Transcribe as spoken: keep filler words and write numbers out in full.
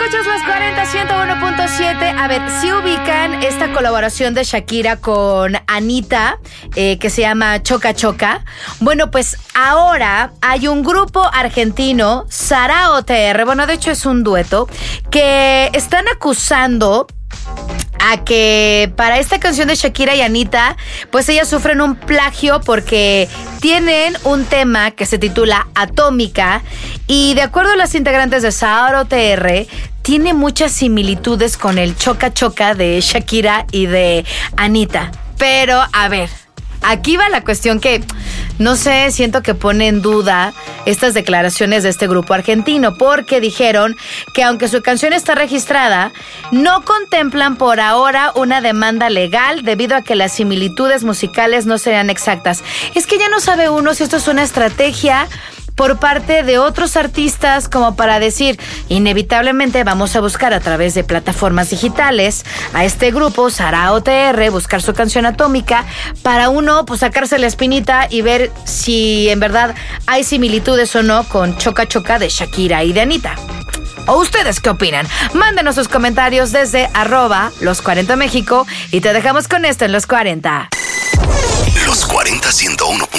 Escuchas los cuarenta, ciento uno punto siete. A ver, si ubican esta colaboración de Shakira con Anitta, eh, que se llama Choca Choca. Bueno, pues ahora hay un grupo argentino, Sarao T R, bueno, de hecho es un dueto, que están acusando a que para esta canción de Shakira y Anitta, pues ellas sufren un plagio porque tienen un tema que se titula Atómica y de acuerdo a las integrantes de Sarao T R, tiene muchas similitudes con el Choca Choca de Shakira y de Anitta. Pero, a ver, aquí va la cuestión que, no sé, siento que pone en duda estas declaraciones de este grupo argentino, porque dijeron que aunque su canción está registrada, no contemplan por ahora una demanda legal debido a que las similitudes musicales no serían exactas. Es que ya no sabe uno si esto es una estrategia por parte de otros artistas como para decir, inevitablemente vamos a buscar a través de plataformas digitales a este grupo, Sarao T R, buscar su canción Atómica, para uno pues sacarse la espinita y ver si en verdad hay similitudes o no con Choca Choca de Shakira y de Anitta. ¿O ustedes qué opinan? Mándenos sus comentarios desde arroba los cuarenta México y te dejamos con esto en los cuarenta. Los cuarenta, ciento uno.